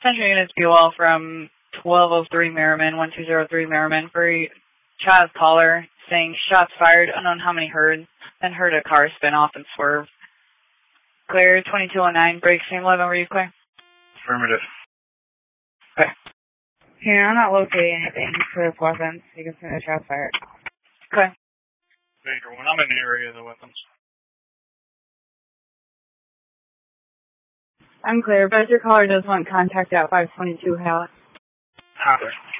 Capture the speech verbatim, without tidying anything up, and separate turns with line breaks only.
Central Units Buell from twelve oh three Merriman, one two zero three Merriman, for Chaz caller saying shots fired, unknown how many heard, then heard a car spin off and swerve. Clear, twenty-two oh nine, break, same eleven, were you clear?
Affirmative.
Okay. Here, I'm not locating anything for weapons. You can see the shots fired. Okay.
Major one, I'm in the area of the weapons.
I'm clear, but if your caller does want contact at five twenty-two Halleck.
Copy.